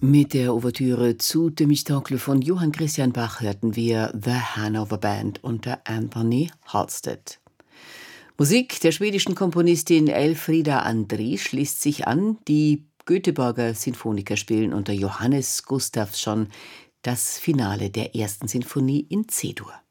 Mit der Ouvertüre zu Themistocle von Johann Christian Bach hörten wir The Hanover Band unter Anthony Halstead. Musik der schwedischen Komponistin Elfrida André schließt sich an. Die Göteborger Sinfoniker spielen unter Johannes Gustafsson das Finale der ersten Sinfonie in C-Dur.